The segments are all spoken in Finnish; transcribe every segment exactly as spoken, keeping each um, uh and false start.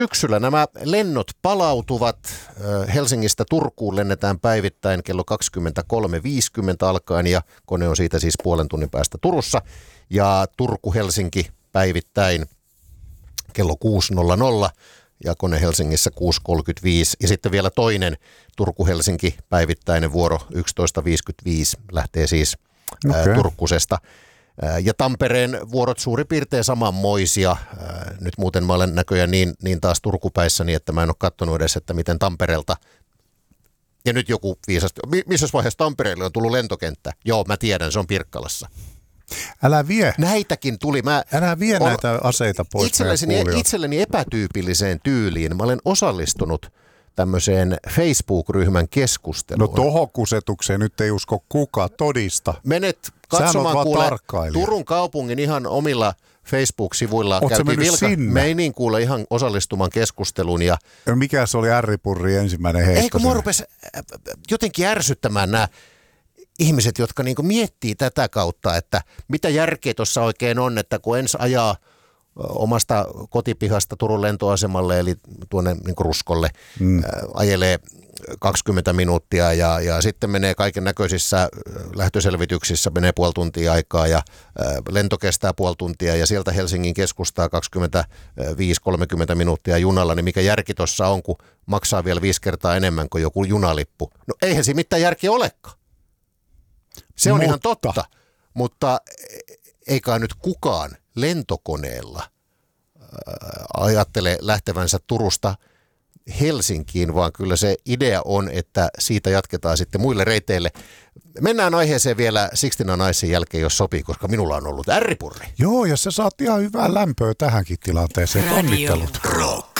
Syksyllä nämä lennot palautuvat. Helsingistä Turkuun lennetään päivittäin kello kaksikymmentäkolme viisikymmentä alkaen ja kone on siitä siis puolen tunnin päästä Turussa. Ja Turku-Helsinki päivittäin kello kuusi nolla nolla ja kone Helsingissä kuusi kolmekymmentäviisi. Ja sitten vielä toinen Turku-Helsinki päivittäinen vuoro yksitoista viisikymmentäviisi lähtee siis okay. ää, Turkusesta. Ja Tampereen vuorot suurin piirtein samanmoisia. Nyt muuten mä olen näköjään niin, niin taas Turkupäissäni, että mä en ole katsonut edes, että miten Tampereelta. Ja nyt joku viisasti. Missä vaiheessa Tampereelle on tullut lentokenttä? Joo, mä tiedän, se on Pirkkalassa. Älä vie. Näitäkin tuli. Mä Älä vie on, näitä aseita pois. Itselleni, itselleni epätyypilliseen tyyliin. Mä olen osallistunut tämmöiseen Facebook-ryhmän keskusteluun. No tohon kusetukseen nyt ei usko kukaan todista. Menet katsomaan kuule Turun kaupungin ihan omilla Facebook-sivuilla. Ootko käytiin mennyt vilka- sinne? Meinin kuule ihan osallistumaan keskusteluun. Ja mikä se oli ärripurri ensimmäinen heitto? Eikö mua rupesi jotenkin ärsyttämään nämä ihmiset, jotka niinku miettii tätä kautta, että mitä järkeä tuossa oikein on, että kun ensi ajaa omasta kotipihasta Turun lentoasemalle, eli tuonne niin kuin Ruskolle, mm. ä, ajelee kaksikymmentä minuuttia ja, ja sitten menee kaiken näköisissä lähtöselvityksissä, menee puoli tuntia aikaa ja ä, lento kestää puoli tuntia ja sieltä Helsingin keskustaa kaksikymmentäviisi kolmekymmentä minuuttia junalla, niin mikä järki tuossa on, kun maksaa vielä viisi kertaa enemmän kuin joku junalippu. No eihän siinä mitään järkeä olekaan. Se on mutta. ihan totta, mutta eikä nyt kukaan lentokoneella ajattele lähtevänsä Turusta Helsinkiin, vaan kyllä se idea on, että siitä jatketaan sitten muille reiteille. Mennään aiheeseen vielä Sixtina naisen jälkeen, jos sopii, koska minulla on ollut ärripurri. Joo, ja sä saat ihan hyvää lämpöä tähänkin tilanteeseen. Onnittelut. Rock.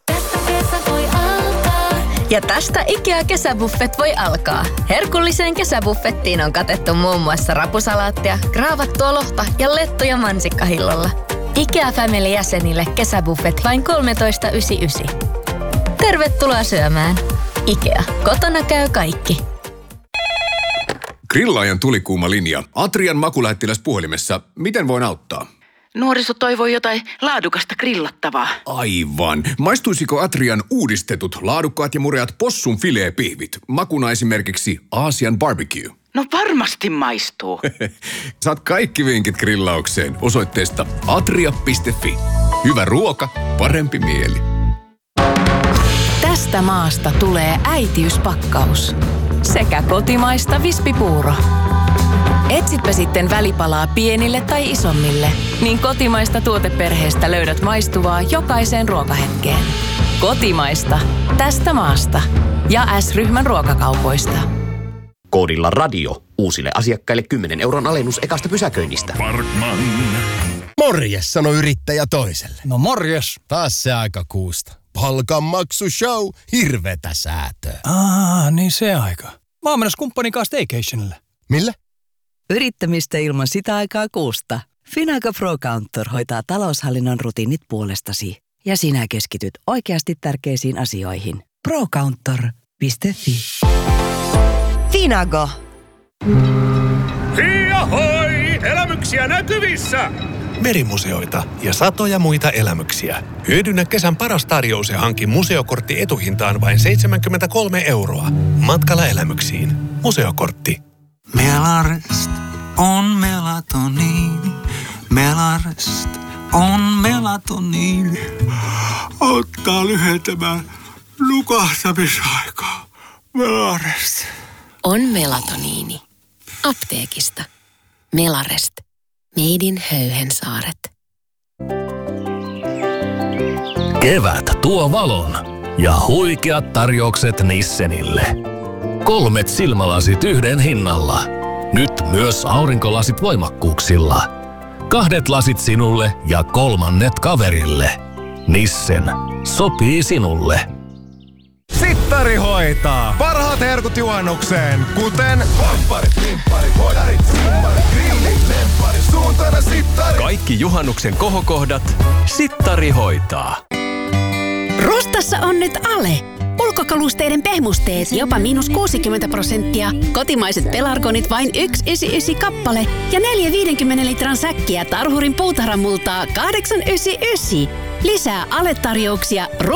Ja tästä IKEA kesäbuffet voi alkaa. Herkulliseen kesäbuffettiin on katettu muun muassa rapusalaattia, graavattua lohta ja lettuja mansikkahillolla. IKEA Family-jäsenille kesäbuffet vain kolmetoista yhdeksänkymmentäyhdeksän. Tervetuloa syömään. IKEA. Kotona käy kaikki. Grillaajan tulikuuma linja. Atrian makulähettiläs puhelimessa. Miten voin auttaa? Nuoriso toivoi jotain laadukasta grillattavaa. Aivan. Maistuisiko Atrian uudistetut laadukkaat ja mureat possun fileepihvit? Makuna esimerkiksi Aasian barbecue. No varmasti maistuu. Saat kaikki vinkit grillaukseen osoitteesta atria piste fi. Hyvä ruoka, parempi mieli. Tästä maasta tulee äitiyspakkaus. Sekä kotimaista vispipuuro. Etsitpä sitten välipalaa pienille tai isommille, niin kotimaista tuoteperheestä löydät maistuvaa jokaiseen ruokahetkeen. Kotimaista. Tästä maasta. Ja S-ryhmän ruokakaupoista. Koodilla radio. Uusille asiakkaille kymmenen euron alennus ekasta pysäköinnistä. Parkman. Morjes, sano yrittäjä toiselle. No morjes. Taas se aika kuusta. Palkanmaksushow, hirvetä säätöä. Aa, niin se aika. Mä oon menossa kumppanin kanssa staycationille. Millä? Yrittämistä ilman sitä aikaa kuusta. Finago Pro Counter hoitaa taloushallinnon rutiinit puolestasi. Ja sinä keskityt oikeasti tärkeisiin asioihin. pro counter piste fi. Finago. Hiahoi! Elämyksiä näkyvissä! Merimuseoita ja satoja muita elämyksiä. Hyödynnä kesän paras tarjous ja hanki museokortti etuhintaan vain seitsemänkymmentäkolme euroa. Matkalla elämyksiin. Museokortti. Melarest on melatoniini. Melarest on melatoniini. Auttaa lyhentämään nukahtamisaikaa. Melarest. On melatoniini. Apteekista. Melarest. Neidin Höyhensaaret. Kevät tuo valon ja huikeat tarjoukset Nissenille. Kolmet silmälasit yhden hinnalla. Nyt myös aurinkolasit voimakkuuksilla. Kahdet lasit sinulle ja kolmannet kaverille. Nissen. Sopii sinulle. Sittari hoitaa. Parhaat herkut juhannukseen, kuten Vampparit, limpparit, vodarit, simmarit, grillit, lempparit, suuntana sittari. Kaikki juhannuksen kohokohdat Sittari hoitaa. Rustassa on nyt ale. Ulkokalusteiden pehmusteet jopa miinus kuusikymmentä prosenttia. Kotimaiset pelargonit vain yksi yhdeksänkymmentäyhdeksän kappale. Ja neljä viidenkymmenen litran säkkiä Tarhurin puutarhamultaa kahdeksan yhdeksänkymmentäyhdeksän. Lisää Ale-tarjouksia